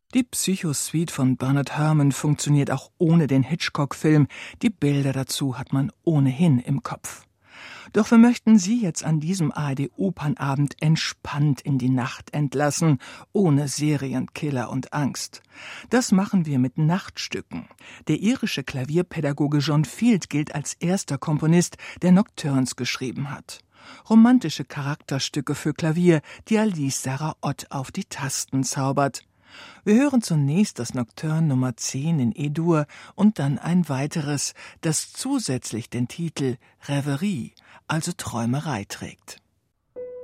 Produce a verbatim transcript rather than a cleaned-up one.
Die Psychosuite von Bernard Herrmann funktioniert auch ohne den Hitchcock-Film. Die Bilder dazu hat man ohnehin im Kopf. Doch wir möchten Sie jetzt an diesem A R D-Opernabend entspannt in die Nacht entlassen, ohne Serienkiller und Angst. Das machen wir mit Nachtstücken. Der irische Klavierpädagoge John Field gilt als erster Komponist, der Nocturnes geschrieben hat. Romantische Charakterstücke für Klavier, die Alice Sarah Ott auf die Tasten zaubert. Wir hören zunächst das Nocturne Nummer zehn in E-Dur und dann ein weiteres, das zusätzlich den Titel Reverie, also Träumerei, trägt.